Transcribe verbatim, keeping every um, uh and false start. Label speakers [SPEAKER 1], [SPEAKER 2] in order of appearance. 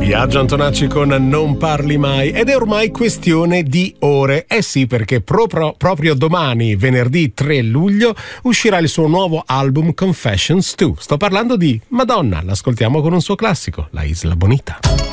[SPEAKER 1] Biagio Antonacci con Non parli mai, ed è ormai questione di ore. Eh sì, perché proprio, proprio domani, venerdì tre luglio, uscirà il suo nuovo album Confessions due. Sto parlando di Madonna, l'ascoltiamo con un suo classico, La Isla Bonita.